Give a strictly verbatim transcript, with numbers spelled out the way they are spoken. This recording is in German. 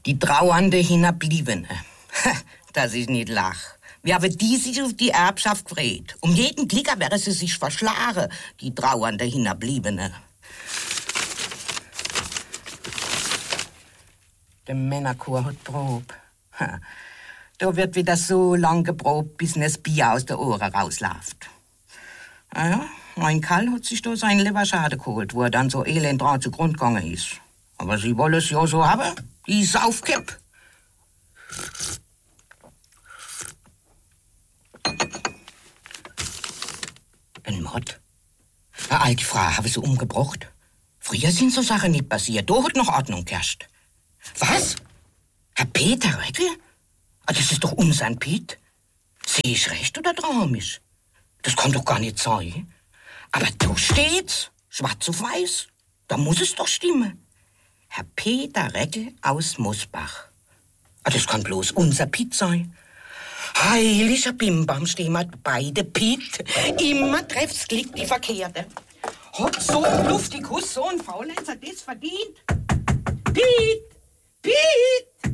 Die trauernde Hinterbliebene. Dass ich nicht lach. Wie haben die sich auf die Erbschaft gefreut? Um jeden Klicker wäre sie sich verschlagen, die trauernde Hinterbliebene. Der Männerchor hat Prob. Da wird wieder so lang geprobt, bis das Bier aus der Ohren rausläuft. Naja, mein Karl hat sich da seinen Leberschade geholt, wo er dann so elend dran zugrund gegangen ist. Aber sie wollen es ja so haben, die Saufkipp. Ein Mord? Eine alte Frau habe sie umgebracht. Früher sind so Sachen nicht passiert, da hat noch Ordnung geherrscht. Was? Herr Peter Reckel? Ah, das ist doch unser Piet. Sehe ich recht oder traumisch? Das kann doch gar nicht sein. Aber da steht's, schwarz auf weiß. Da muss es doch stimmen. Herr Peter Reckel aus Mosbach. Ah, das kann bloß unser Piet sein. Heiliger Bimbam, stehen wir beide Piet. Immer treffst Glück die Verkehrte. Hat so ein luftig Kuss, so ein Faulenzer das verdient. Piet! Piet!